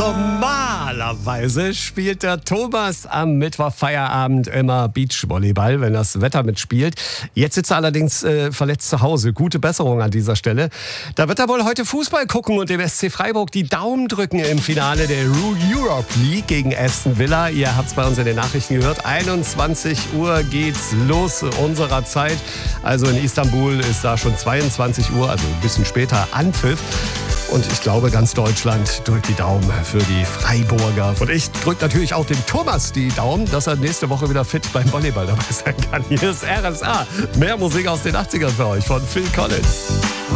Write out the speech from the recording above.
Normalerweise spielt der Thomas am Mittwoch Feierabend immer Beachvolleyball, wenn das Wetter mitspielt. Jetzt sitzt er allerdings verletzt zu Hause. Gute Besserung an dieser Stelle. Da wird er wohl heute Fußball gucken und dem SC Freiburg die Daumen drücken im Finale der Europe League gegen Aston Villa. Ihr habt es bei uns in den Nachrichten gehört. 21 Uhr geht's los unserer Zeit. Also in Istanbul ist da schon 22 Uhr, also ein bisschen später Anpfiff. Und ich glaube, ganz Deutschland drückt die Daumen für die Freiburger. Und ich drücke natürlich auch dem Thomas die Daumen, dass er nächste Woche wieder fit beim Volleyball dabei sein kann. Hier ist RSA. Mehr Musik aus den 80ern für euch von Phil Collins.